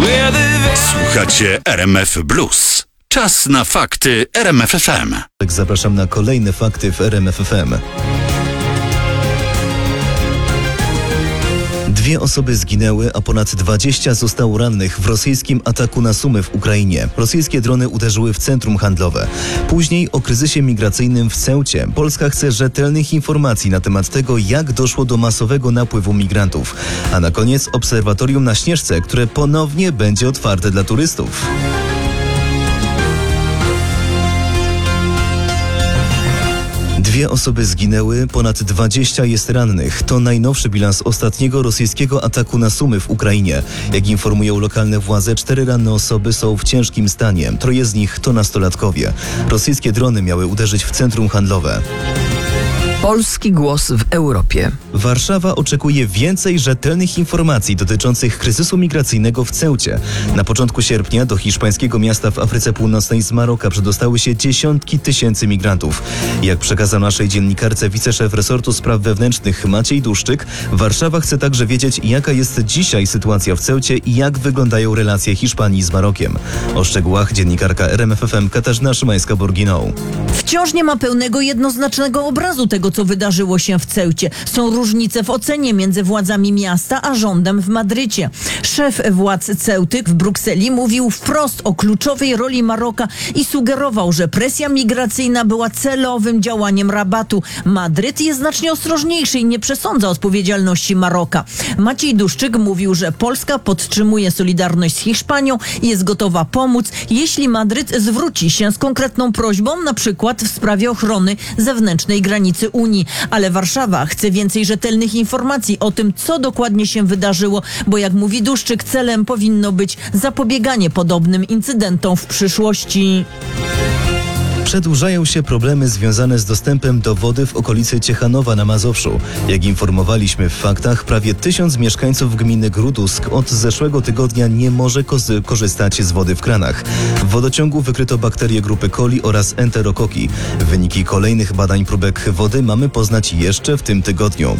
Słuchacie RMF Blues. Czas na fakty RMF FM. Zapraszam na kolejne fakty w RMF FM. 2 osoby zginęły, a ponad 20 zostało rannych w rosyjskim ataku na Sumy w Ukrainie. Rosyjskie drony uderzyły w centrum handlowe. Później o kryzysie migracyjnym w Ceucie. Polska chce rzetelnych informacji na temat tego, jak doszło do masowego napływu migrantów. A na koniec obserwatorium na Śnieżce, które ponownie będzie otwarte dla turystów. Dwie osoby zginęły, ponad 20 jest rannych. To najnowszy bilans ostatniego rosyjskiego ataku na Sumy w Ukrainie. Jak informują lokalne władze, 4 ranne osoby są w ciężkim stanie. 3 z nich to nastolatkowie. Rosyjskie drony miały uderzyć w centrum handlowe. Polski głos w Europie. Warszawa oczekuje więcej rzetelnych informacji dotyczących kryzysu migracyjnego w Ceucie. Na początku sierpnia do hiszpańskiego miasta w Afryce Północnej z Maroka przedostały się dziesiątki tysięcy migrantów. Jak przekazał naszej dziennikarce wiceszef resortu spraw wewnętrznych Maciej Duszczyk, Warszawa chce także wiedzieć, jaka jest dzisiaj sytuacja w Ceucie i jak wyglądają relacje Hiszpanii z Marokiem. O szczegółach dziennikarka RMF FM Katarzyna Szymańska-Borginą. Wciąż nie ma pełnego, jednoznacznego obrazu tego, co wydarzyło się w Ceucie. Są różnice w ocenie między władzami miasta a rządem w Madrycie. Szef władz Ceuty w Brukseli mówił wprost o kluczowej roli Maroka i sugerował, że presja migracyjna była celowym działaniem Rabatu. Madryt jest znacznie ostrożniejszy i nie przesądza odpowiedzialności Maroka. Maciej Duszczyk mówił, że Polska podtrzymuje solidarność z Hiszpanią i jest gotowa pomóc, jeśli Madryt zwróci się z konkretną prośbą, na przykład w sprawie ochrony zewnętrznej granicy Unii. Ale Warszawa chce więcej rzetelnych informacji o tym, co dokładnie się wydarzyło, bo jak mówi Duszczyk, celem powinno być zapobieganie podobnym incydentom w przyszłości. Przedłużają się problemy związane z dostępem do wody w okolicy Ciechanowa na Mazowszu. Jak informowaliśmy w faktach, prawie 1000 mieszkańców gminy Grudusk od zeszłego tygodnia nie może korzystać z wody w kranach. W wodociągu wykryto bakterie grupy coli oraz enterokoki. Wyniki kolejnych badań próbek wody mamy poznać jeszcze w tym tygodniu.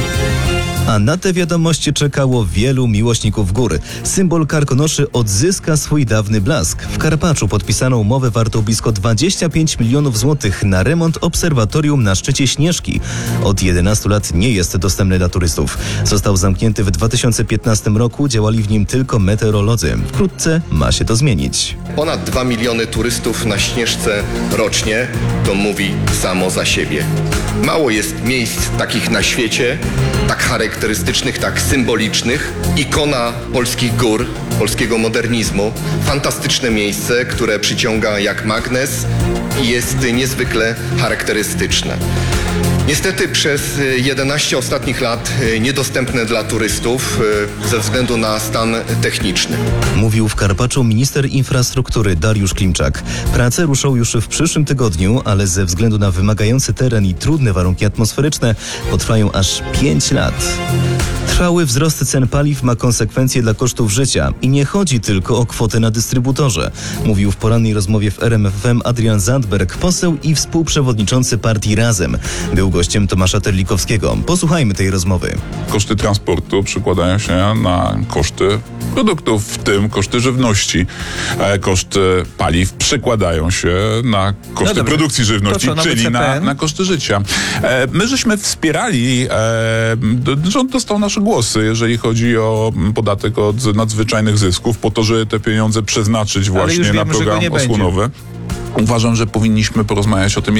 A na te wiadomości czekało wielu miłośników gór. Symbol Karkonoszy odzyska swój dawny blask. W Karpaczu podpisano umowę wartą blisko 25 milionów złotych na remont obserwatorium na szczycie Śnieżki. Od 11 lat nie jest dostępny dla turystów. Został zamknięty w 2015 roku, działali w nim tylko meteorolodzy. Wkrótce ma się to zmienić. Ponad 2 miliony turystów na Śnieżce rocznie, to mówi samo za siebie. Mało jest miejsc takich na świecie, tak charakterystycznych, tak symbolicznych. Ikona polskich gór, polskiego modernizmu. Fantastyczne miejsce, które przyciąga jak magnes i jest niezwykle charakterystyczne. Niestety przez 11 ostatnich lat niedostępne dla turystów ze względu na stan techniczny. Mówił w Karpaczu minister infrastruktury Dariusz Klimczak. Prace ruszą już w przyszłym tygodniu, ale ze względu na wymagający teren i trudne warunki atmosferyczne potrwają aż 5 lat. Trwały wzrost cen paliw ma konsekwencje dla kosztów życia i nie chodzi tylko o kwotę na dystrybutorze. Mówił w porannej rozmowie w RMF FM Adrian Zandberg, poseł i współprzewodniczący partii Razem. Był gościem Tomasza Terlikowskiego. Posłuchajmy tej rozmowy. Koszty transportu przekładają się na koszty produktów, w tym koszty żywności. Koszty paliw przekładają się na koszty produkcji żywności, czyli na koszty życia. My żeśmy wspierali, rząd dostał nasze głosy, jeżeli chodzi o podatek od nadzwyczajnych zysków, po to, żeby te pieniądze przeznaczyć właśnie na program osłonowy. Uważam, że powinniśmy porozmawiać o tym,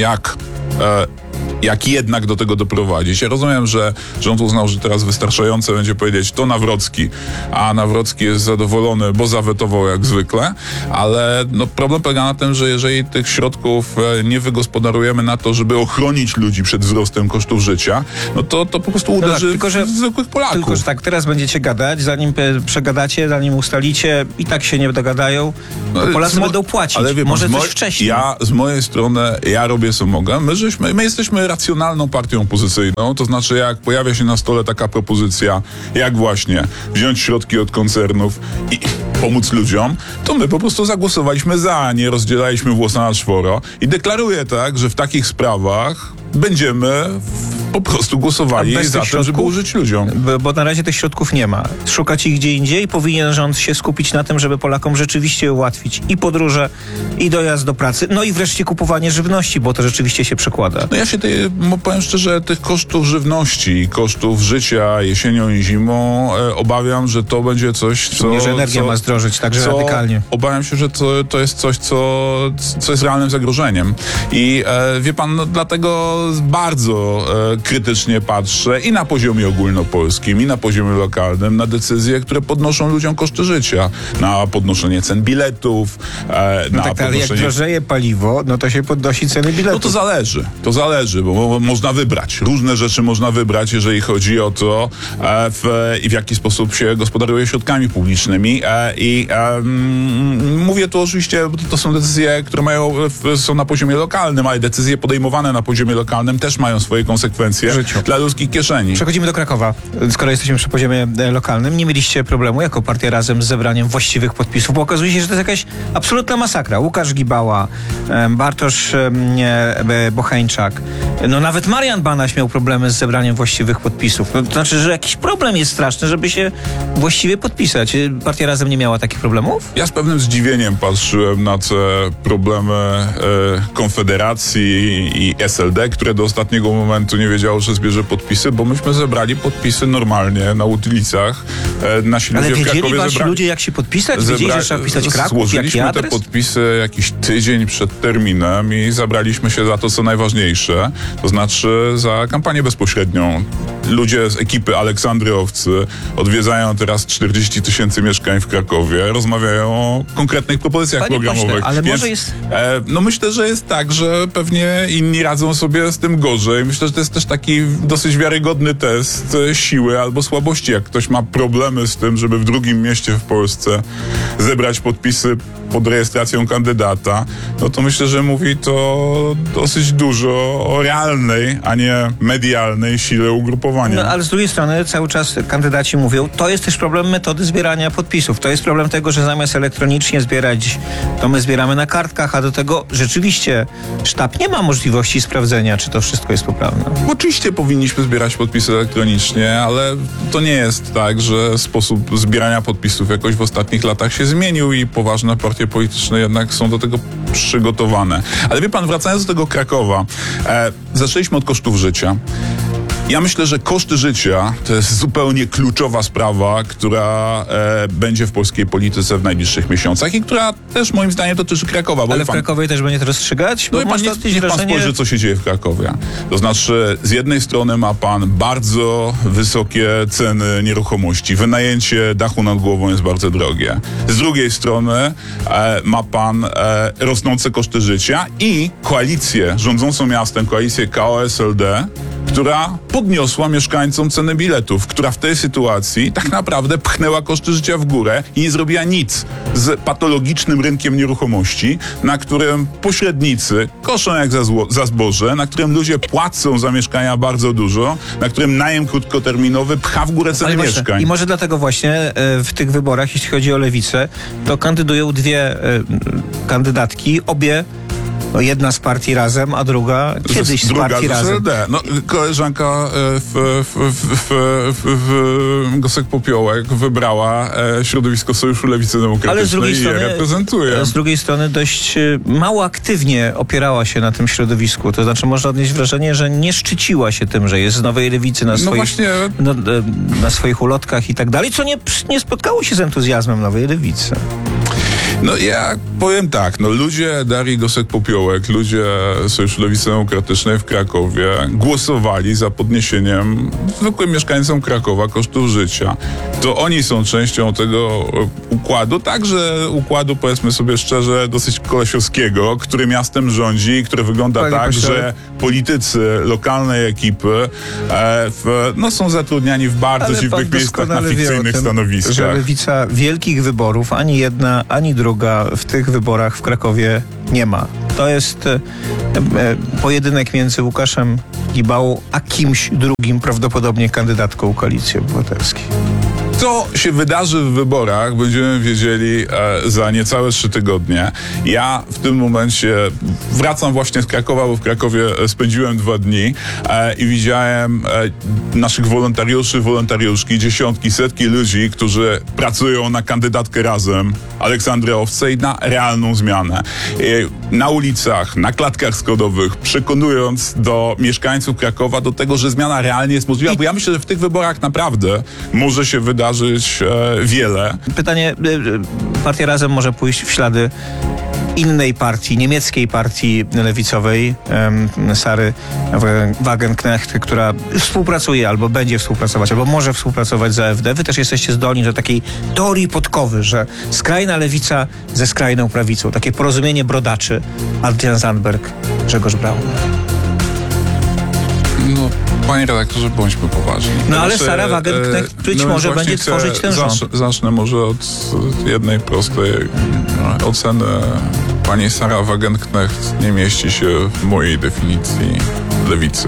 jak jednak do tego doprowadzić. Ja rozumiem, że rząd uznał, że teraz wystarczające będzie powiedzieć to Nawrocki, a Nawrocki jest zadowolony, bo zawetował jak zwykle, ale problem polega na tym, że jeżeli tych środków nie wygospodarujemy na to, żeby ochronić ludzi przed wzrostem kosztów życia, to po prostu uderzy w zwykłych Polaków. Tylko, że tak, teraz będziecie gadać, zanim przegadacie, zanim ustalicie, i tak się nie dogadają, to Polacy będą płacić. Ale może coś wcześniej. Z mojej strony, ja robię co mogę. My jesteśmy racjonalną partią opozycyjną, to znaczy jak pojawia się na stole taka propozycja, jak właśnie wziąć środki od koncernów i pomóc ludziom, to my po prostu zagłosowaliśmy za, nie rozdzielaliśmy włosa na czworo i deklaruję tak, że w takich sprawach będziemy po prostu głosowali za tym, żeby użyć ludziom. Bo na razie tych środków nie ma. Szukać ich gdzie indziej i powinien rząd się skupić na tym, żeby Polakom rzeczywiście ułatwić i podróże, i dojazd do pracy, no i wreszcie kupowanie żywności, bo to rzeczywiście się przekłada. No ja się powiem szczerze, tych kosztów żywności i kosztów życia jesienią i zimą obawiam, że to będzie coś, co... że energia ma zdrożyć także radykalnie. Obawiam się, że to jest coś, co jest realnym zagrożeniem. I wie pan, no, dlatego bardzo krytycznie patrzę i na poziomie ogólnopolskim, i na poziomie lokalnym na decyzje, które podnoszą ludziom koszty życia. Na podnoszenie cen biletów, ale jak drożeje paliwo, no to się podnosi ceny biletów. No to zależy, bo można wybrać. Różne rzeczy można wybrać, jeżeli chodzi o to, w jaki sposób się gospodaruje środkami publicznymi. Mówię tu oczywiście, bo to są decyzje, które są na poziomie lokalnym, ale decyzje podejmowane na poziomie lokalnym też mają swoje konsekwencje dla ludzkich kieszeni. Przechodzimy do Krakowa. Skoro jesteśmy przy poziomie lokalnym, nie mieliście problemu jako partia Razem z zebraniem właściwych podpisów, bo okazuje się, że to jest jakaś absolutna masakra. Łukasz Gibała, Bartosz Bocheńczak, no nawet Marian Banaś miał problemy z zebraniem właściwych podpisów. No, to znaczy, że jakiś problem jest straszny, żeby się właściwie podpisać. Partia Razem nie miała takich problemów? Ja z pewnym zdziwieniem patrzyłem na te problemy Konfederacji i SLD, które do ostatniego momentu nie wiedziało, że zbierze podpisy, bo myśmy zebrali podpisy normalnie na ulicach. Nasi ale ludzie w wiedzieli Krakowie wasi ludzie, jak się podpisać? Wiedzieli, że trzeba pisać Kraków, złożyliśmy jaki te adres? podpisy jakiś tydzień przed terminem i zabraliśmy się za to, co najważniejsze, to znaczy za kampanię bezpośrednią. Ludzie z ekipy Aleksandry Owcy odwiedzają teraz 40 000 mieszkań w Krakowie, rozmawiają o konkretnych propozycjach programowych. Pośle, ale może jest... No myślę, że jest tak, że pewnie inni radzą sobie z tym gorzej. Myślę, że to jest też taki dosyć wiarygodny test siły albo słabości. Jak ktoś ma problemy z tym, żeby w drugim mieście w Polsce zebrać podpisy pod rejestracją kandydata, no to myślę, że mówi to dosyć dużo o realnej, a nie medialnej sile ugrupowania. No ale z drugiej strony cały czas kandydaci mówią, to jest też problem metody zbierania podpisów. To jest problem tego, że zamiast elektronicznie zbierać, to my zbieramy na kartkach, a do tego rzeczywiście sztab nie ma możliwości sprawdzenia, czy to wszystko jest poprawne. Oczywiście powinniśmy zbierać podpisy elektronicznie, ale to nie jest tak, że sposób zbierania podpisów jakoś w ostatnich latach się zmienił i poważne partie polityczne jednak są do tego przygotowane. Ale wie pan, wracając do tego Krakowa, zaczęliśmy od kosztów życia. Ja myślę, że koszty życia to jest zupełnie kluczowa sprawa, która będzie w polskiej polityce w najbliższych miesiącach i która też moim zdaniem dotyczy Krakowa. Ale w Krakowie też będzie to rozstrzygać? No i niech pan spojrzy, co się dzieje w Krakowie. To znaczy, z jednej strony ma pan bardzo wysokie ceny nieruchomości. Wynajęcie dachu nad głową jest bardzo drogie. Z drugiej strony ma pan rosnące koszty życia i koalicję rządzącą miastem, koalicję KO-SLD, która podniosła mieszkańcom cenę biletów, która w tej sytuacji tak naprawdę pchnęła koszty życia w górę i nie zrobiła nic z patologicznym rynkiem nieruchomości, na którym pośrednicy koszą jak za zboże, na którym ludzie płacą za mieszkania bardzo dużo, na którym najem krótkoterminowy pcha w górę ceny mieszkań. I może dlatego właśnie w tych wyborach, jeśli chodzi o lewicę, to kandydują dwie kandydatki, obie. No jedna z partii Razem, a druga kiedyś z partii Razem. No, koleżanka Gosek Popiołek wybrała środowisko Sojuszu Lewicy Demokratycznej i je reprezentuje. Z drugiej strony dość mało aktywnie opierała się na tym środowisku. To znaczy można odnieść wrażenie, że nie szczyciła się tym, że jest z Nowej Lewicy na swoich ulotkach i tak dalej, co nie spotkało się z entuzjazmem Nowej Lewicy. No ja powiem tak, ludzie Darii Gosek-Popiołek, ludzie Sojuszu Lewicy Demokratycznej w Krakowie głosowali za podniesieniem zwykłym mieszkańcom Krakowa kosztów życia. To oni są częścią tego układu, także układu, powiedzmy sobie szczerze, dosyć kolesiowskiego, który miastem rządzi i który wygląda tak, że politycy lokalnej ekipy są zatrudniani w bardzo dziwnych miejscach na fikcyjnych stanowiskach. Że Lewica wielkich wyborów, ani jedna, ani druga w tych wyborach w Krakowie nie ma. To jest pojedynek między Łukaszem Gibałą a kimś drugim, prawdopodobnie kandydatką Koalicji Obywatelskiej. Co się wydarzy w wyborach, będziemy wiedzieli za niecałe 3 tygodnie. Ja w tym momencie wracam właśnie z Krakowa, bo w Krakowie spędziłem 2 dni i widziałem naszych wolontariuszy, wolontariuszki, dziesiątki, setki ludzi, którzy pracują na kandydatkę Razem Aleksandry Owcej na realną zmianę. Na ulicach, na klatkach schodowych, przekonując do mieszkańców Krakowa do tego, że zmiana realnie jest możliwa, bo ja myślę, że w tych wyborach naprawdę może się wydarzyć wiele. Pytanie, partia Razem może pójść w ślady innej partii, niemieckiej partii lewicowej, Sary Wagenknecht, która współpracuje albo będzie współpracować, albo może współpracować z AfD. Wy też jesteście zdolni do takiej teorii podkowy, że skrajna lewica ze skrajną prawicą. Takie porozumienie brodaczy. Adrian Zandberg, Grzegorz Braun. No, panie redaktorze, bądźmy poważni. No ale Sara Wagenknecht być może będzie tworzyć ten rząd. Zacznę może od jednej prostej oceny. Pani Sara Wagenknecht nie mieści się w mojej definicji lewicy.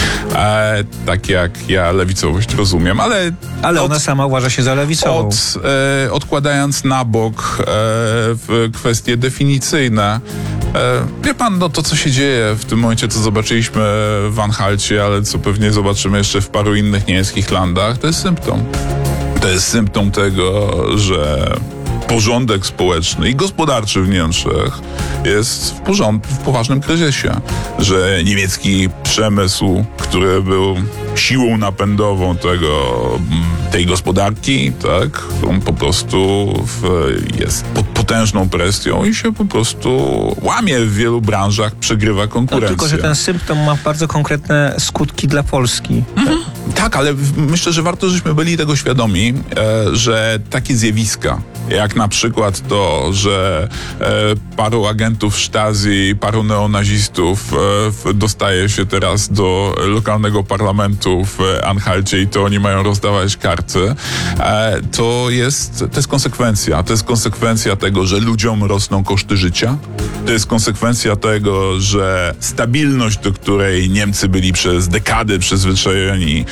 Tak jak ja lewicowość rozumiem, ale ona sama uważa się za lewicową. Odkładając na bok kwestie definicyjne, wie pan, no to co się dzieje w tym momencie, co zobaczyliśmy w Anhalcie, ale co pewnie zobaczymy jeszcze w paru innych niemieckich landach, to jest symptom. To jest symptom tego, że porządek społeczny i gospodarczy w Niemczech jest w poważnym kryzysie, że niemiecki przemysł, który był siłą napędową tej gospodarki, tak, on po prostu jest pod potężną presją i się po prostu łamie w wielu branżach, przegrywa konkurencję. No, tylko że ten symptom ma bardzo konkretne skutki dla Polski. Tak, ale myślę, że warto, żeśmy byli tego świadomi, że takie zjawiska, jak na przykład to, że paru agentów Stasi, paru neonazistów dostaje się teraz do lokalnego parlamentu w Anhalcie i to oni mają rozdawać karty, to jest konsekwencja. To jest konsekwencja tego, że ludziom rosną koszty życia. To jest konsekwencja tego, że stabilność, do której Niemcy byli przez dekady przyzwyczajeni,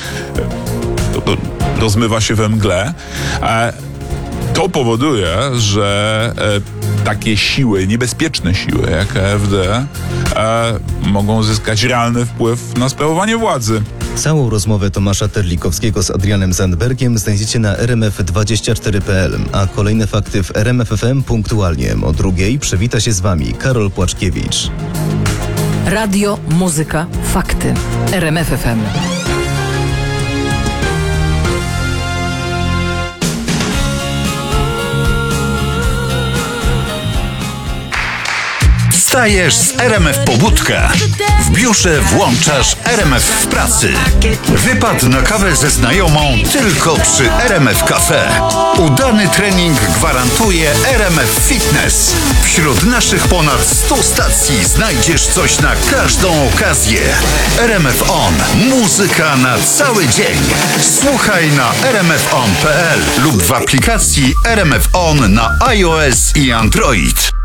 rozmywa się we mgle. To powoduje, że takie siły, niebezpieczne siły jak AfD mogą zyskać realny wpływ na sprawowanie władzy. Całą rozmowę Tomasza Terlikowskiego z Adrianem Zandbergiem znajdziecie na rmf24.pl, a kolejne fakty w RMF FM punktualnie o 2:00 przywita się z Wami Karol Płaczkiewicz. Radio, muzyka, fakty. RMF FM. Wstajesz z RMF Pobudka. W biurze włączasz RMF w pracy. Wypad na kawę ze znajomą tylko przy RMF Cafe. Udany trening gwarantuje RMF Fitness. Wśród naszych ponad 100 stacji znajdziesz coś na każdą okazję. RMF On. Muzyka na cały dzień. Słuchaj na rmfon.pl lub w aplikacji RMF On na iOS i Android.